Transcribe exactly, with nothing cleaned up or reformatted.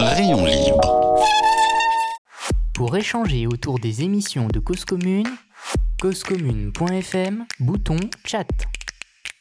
Rayon libre. Pour échanger autour des émissions de Cause Commune, cause commune point f m, bouton chat.